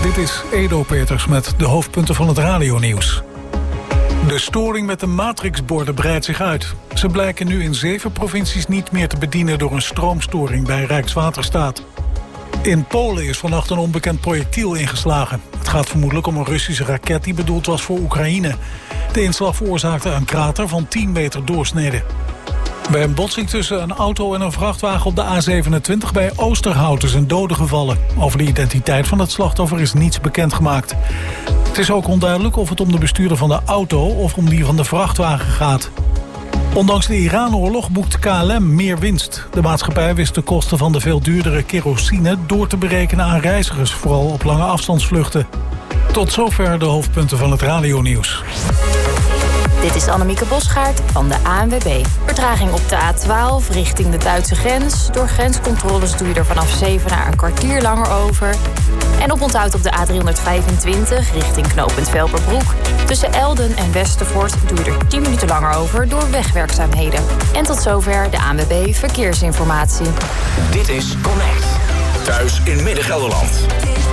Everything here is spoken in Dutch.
Dit is Edo Peters met de hoofdpunten van het radionieuws. De storing met de matrixborden breidt zich uit. Ze blijken nu in 7 provincies niet meer te bedienen door een stroomstoring bij Rijkswaterstaat. In Polen is vannacht een onbekend projectiel ingeslagen. Het gaat vermoedelijk om een Russische raket die bedoeld was voor Oekraïne. De inslag veroorzaakte een krater van 10 meter doorsnede. Bij een botsing tussen een auto en een vrachtwagen op de A27 bij Oosterhout is een dode gevallen. Over de identiteit van het slachtoffer is niets bekendgemaakt. Het is ook onduidelijk of het om de bestuurder van de auto of om die van de vrachtwagen gaat. Ondanks de Iran-oorlog boekt KLM meer winst. De maatschappij wist de kosten van de veel duurdere kerosine door te berekenen aan reizigers, vooral op lange afstandsvluchten. Tot zover de hoofdpunten van het radionieuws. Dit is Annemieke Bosgaard van de ANWB. Vertraging op de A12 richting de Duitse grens. Door grenscontroles doe je er vanaf 7 naar een kwartier langer over. En oponthoud op de A325 richting knooppunt Velperbroek. Tussen Elden en Westervoort doe je er 10 minuten langer over door wegwerkzaamheden. En tot zover de ANWB Verkeersinformatie. Dit is Connect. Thuis in Midden-Gelderland.